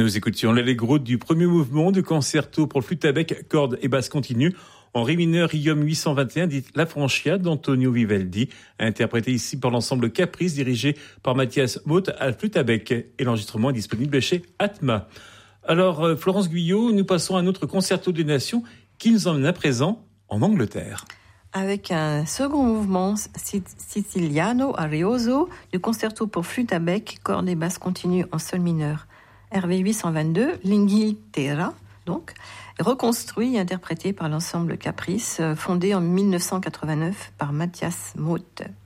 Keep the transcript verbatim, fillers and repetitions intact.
Nous écoutions l'allegro du premier mouvement du concerto pour flûte à bec, cordes et basse continue en ré mineur I O M huit cent vingt et un, dit La Francia d'Antonio Vivaldi, interprété ici par l'ensemble Caprice dirigé par Mathias Moth à la flûte à bec. Et l'enregistrement est disponible chez Atma. Alors, Florence Guyot, nous passons à un autre concerto des nations qui nous emmène à présent en Angleterre. Avec un second mouvement siciliano arioso du concerto pour flûte à bec, cordes et basse continue en sol mineur. R V huit cent vingt-deux, l'Inghilterra, donc, reconstruit et interprété par l'ensemble Caprice, fondé en mille neuf cent quatre-vingt-neuf par Mathias Moth.